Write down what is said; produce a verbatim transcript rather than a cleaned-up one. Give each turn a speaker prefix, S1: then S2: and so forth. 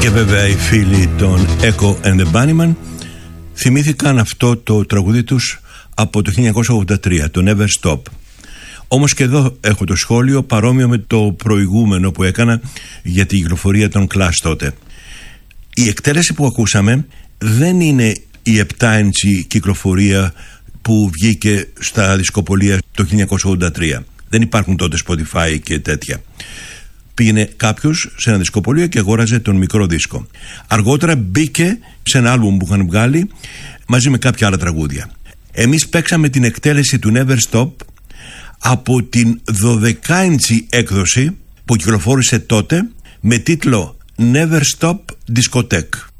S1: Και βέβαια οι φίλοι των Echo and the Bunnymen θυμήθηκαν αυτό το τραγουδί τους από το χίλια εννιακόσια ογδόντα τρία, το Never Stop. Όμως και εδώ έχω το σχόλιο παρόμοιο με το προηγούμενο που έκανα για την κυκλοφορία των Clash τότε. Η εκτέλεση που ακούσαμε δεν είναι η επτά έντσι κυκλοφορία που βγήκε στα δισκοπολία το χίλια εννιακόσια ογδόντα τρία. Δεν υπάρχουν τότε Spotify και τέτοια. Πήγαινε κάποιος σε ένα δισκοπολείο και αγόραζε τον μικρό δίσκο. Αργότερα μπήκε σε ένα άλμπουμ που είχαν βγάλει μαζί με κάποια άλλα τραγούδια. Εμείς παίξαμε την εκτέλεση του Never Stop από την δώδεκα έντσι έκδοση που κυκλοφόρησε τότε με τίτλο Never Stop Discotheque.